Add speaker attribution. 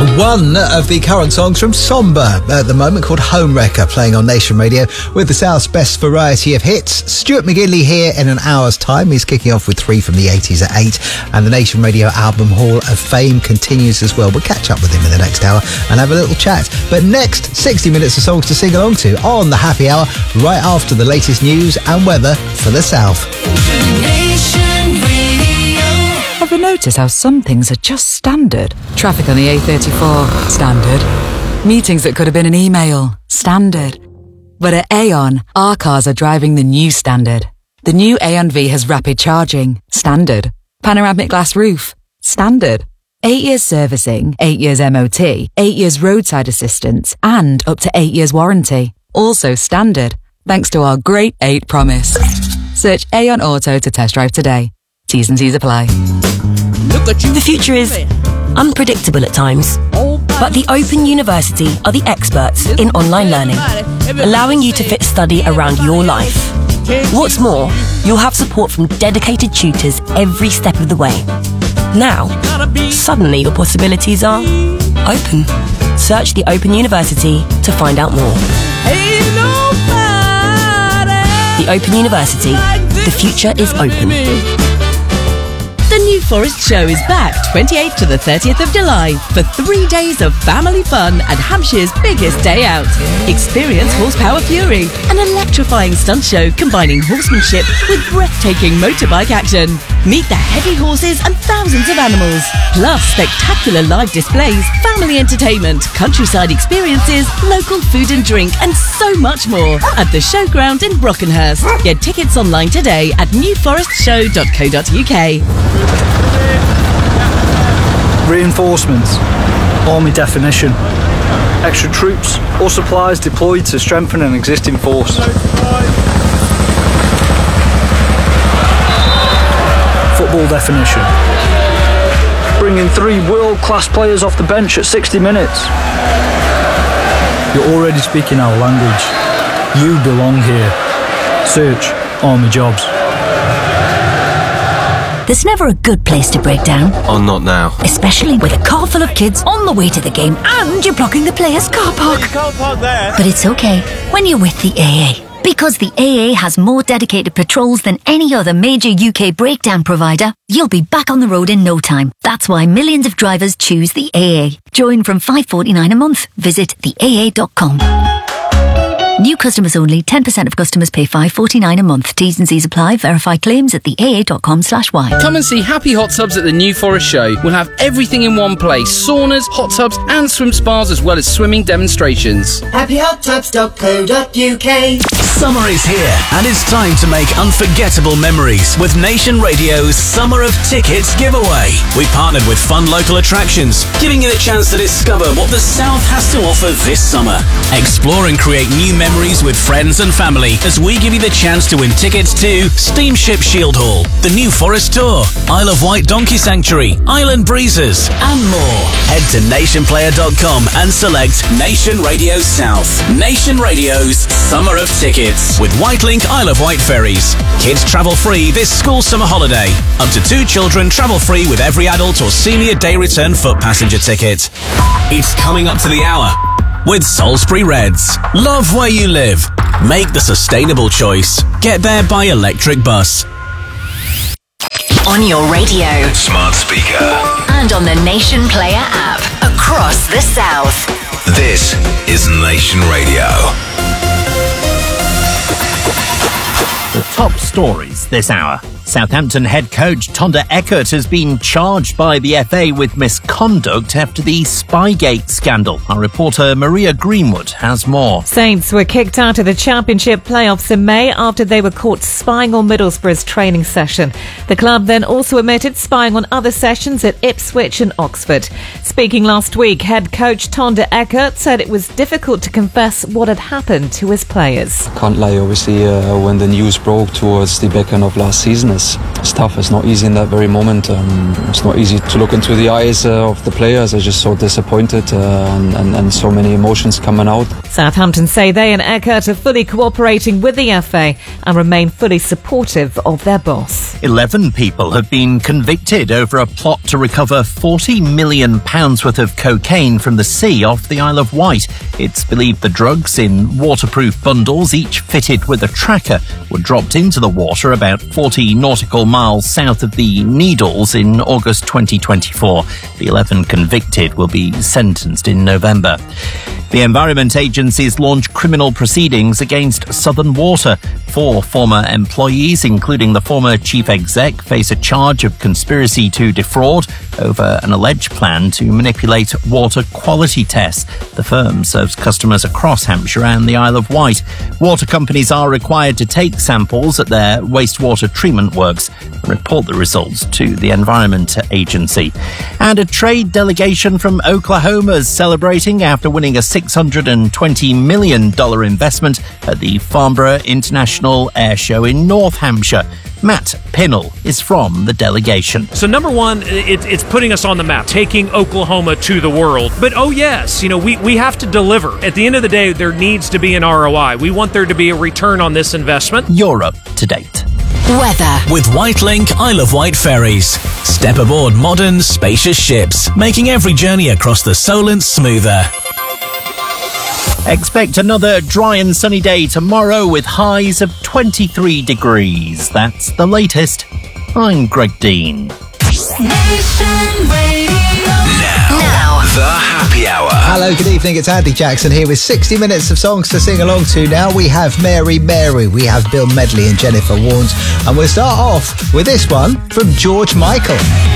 Speaker 1: One of the current songs from Somber at the moment, called Home Wrecker, playing on Nation Radio with the South's best variety of hits. Stuart McGinley here in an hour's time. He's kicking off with 3 from the 80s at 8, and the Nation Radio Album Hall of Fame continues as well. We'll catch up with him in the next hour and have a little chat. But next, 60 minutes of songs to sing along to on the Happy Hour, right after the latest news and weather for the South.
Speaker 2: Ever notice how some things are just standard? Traffic on the A34, standard. Meetings that could have been an email, standard. But at Aon, our cars are driving the new standard. The new Aon V has rapid charging, standard. Panoramic glass roof, standard. 8 years servicing, 8 years MOT, 8 years roadside assistance, and up to 8 years warranty. Also standard, thanks to our Great 8 promise. Search Aon Auto to test drive today. T's and C's apply.
Speaker 3: The future is unpredictable at times, but the Open University are the experts in online learning, allowing you to fit study around your life. What's more, you'll have support from dedicated tutors every step of the way. Now, suddenly your possibilities are open. Search the Open University to find out more. The Open University. The future is open.
Speaker 4: The New Forest Show is back 28th to the 30th of July for 3 days of family fun and Hampshire's biggest day out. Experience Horsepower Fury, an electrifying stunt show combining horsemanship with breathtaking motorbike action. Meet the heavy horses and thousands of animals, plus spectacular live displays, family entertainment, countryside experiences, local food and drink, and so much more at the Showground in Brockenhurst. Get tickets online today at newforestshow.co.uk.
Speaker 5: Reinforcements, army definition, extra troops or supplies deployed to strengthen an existing force. Football definition, bringing 3 world-class players off the bench at 60 minutes. You're already speaking our language. You belong here. Search Army Jobs.
Speaker 6: There's never a good place to break down.
Speaker 7: Oh, not now.
Speaker 6: Especially with a car full of kids on the way to the game and you're blocking the players' car park.
Speaker 8: You can't park there.
Speaker 6: But it's okay when you're with the AA. Because the AA has more dedicated patrols than any other major UK breakdown provider, you'll be back on the road in no time. That's why millions of drivers choose the AA. Join from $5.49 a month. Visit theaa.com. New customers only. 10% of customers pay $5.49 a month. T's and C's apply. Verify claims at theaa.com/y.
Speaker 9: Come and see Happy Hot Tubs at the New Forest Show. We'll have everything in one place. Saunas, hot tubs and swim spas, as well as swimming demonstrations.
Speaker 10: happyhottubs.co.uk. Summer is here and it's time to make unforgettable memories with Nation Radio's Summer of Tickets giveaway. We partnered with fun local attractions, giving you the chance to discover what the South has to offer this summer. Explore and create new memories with friends and family as we give you the chance to win tickets to Steamship Shield Hall, the New Forest Tour, Isle of Wight Donkey Sanctuary, Island Breezes, and more. Head to nationplayer.com and select Nation Radio South. Nation Radio's Summer of Tickets with Whitelink Isle of Wight ferries. Kids travel free this school summer holiday. Up to 2 children travel free with every adult or senior day return foot passenger ticket. It's coming up to the hour with Salisbury Reds. Love where you live. Make the sustainable choice. Get there by electric bus.
Speaker 3: On your radio,
Speaker 11: smart speaker,
Speaker 3: and on the Nation Player app across the South.
Speaker 11: This is Nation Radio.
Speaker 12: The top stories this hour. Southampton head coach Tonda Eckert has been charged by the FA with misconduct after the Spygate scandal. Our reporter Maria Greenwood has more.
Speaker 13: Saints were kicked out of the Championship playoffs in May after they were caught spying on Middlesbrough's training session. The club then also admitted spying on other sessions at Ipswich and Oxford. Speaking last week, head coach Tonda Eckert said it was difficult to confess what had happened to his players.
Speaker 14: Can't lie, obviously, when the news broke towards the back end of last season,
Speaker 7: it's tough. It's not easy in that very moment. It's not easy to look into the eyes of the players. They're just so disappointed and so many emotions coming out.
Speaker 13: Southampton say they and Eckert are fully cooperating with the FA and remain fully supportive of their boss.
Speaker 12: 11 people have been convicted over a plot to recover £40 million worth of cocaine from the sea off the Isle of Wight. It's believed the drugs in waterproof bundles, each fitted with a tracker, were dropped into the water about 40 nautical miles south of the Needles in August 2024. The 11 convicted will be sentenced in November. The Environment Agency's launched criminal proceedings against Southern Water. 4 former employees, including the former chief exec, face a charge of conspiracy to defraud over an alleged plan to manipulate water quality tests. The firm serves customers across Hampshire and the Isle of Wight. Water companies are required to take samples at their wastewater treatment works and report the results to the Environment Agency. And a trade delegation from Oklahoma is celebrating after winning a $620 million investment at the Farnborough International Air Show in North Hampshire. Matt Pinnell is from the delegation.
Speaker 8: So number one, it's putting us on the map, taking Oklahoma to the world. But oh yes, we have to deliver. At the end of the day, there needs to be an ROI. We want there to be a return on this investment.
Speaker 12: You're up to date.
Speaker 2: Weather.
Speaker 10: With Whitelink Isle of Wight ferries. Step aboard modern, spacious ships, making every journey across the Solent smoother.
Speaker 12: Expect another dry and sunny day tomorrow with highs of 23 degrees. That's the latest. I'm Greg Dean.
Speaker 11: Now, the happy hour.
Speaker 1: Hello, good evening. It's Andy Jackson here with 60 minutes of songs to sing along to now. We have Mary Mary, we have Bill Medley and Jennifer Warnes, and we'll start off with this one from George Michael.